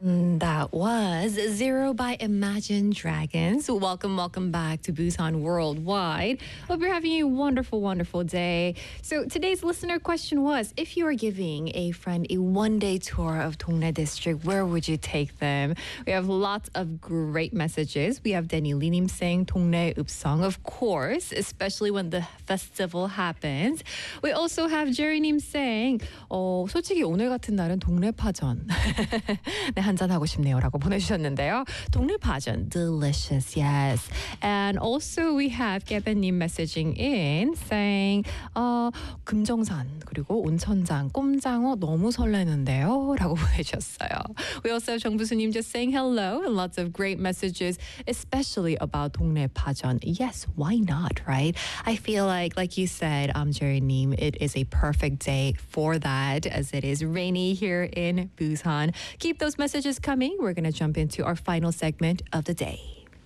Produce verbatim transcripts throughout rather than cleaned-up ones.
Mm, That was Zero by Imagine Dragons. Welcome, welcome back to Busan Worldwide. Hope you're having a wonderful, wonderful day. So today's listener question was, if you were giving a friend a one-day tour of Dongnae District, where would you take them? We have lots of great messages. We have Danny Linim saying Dongnae Upsong, of course, especially when the festival happens. We also have Jerry Nim saying, 어, 솔직히 오늘 같은 날은 동네 파전. 네, 한잔하고 싶네요라고 보내주셨는데요. 동네 파전, delicious, yes. And also we have Keba님 messaging in saying, 어, 금정산 그리고 온천장, 꼼장어 너무 설레는데요 라고 보내주셨어요. We also have 정부수님 just saying hello and lots of great messages, especially about 동네 파전. Yes, why not, right? I feel like, like you said, um, Jerry Neem, it is a perfect day for that as it is rainy here in Busan. Keep those messages coming. We're going to jump into our final segment of the day.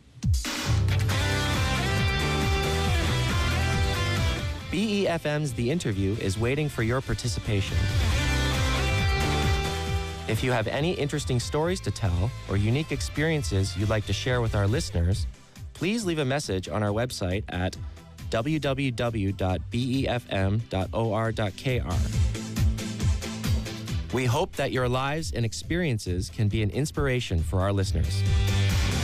B E F M's The Interview is waiting for your participation. If you have any interesting stories to tell or unique experiences you'd like to share with our listeners, please leave a message on our website at w w w dot b e f m dot o r dot k r. We hope that your lives and experiences can be an inspiration for our listeners.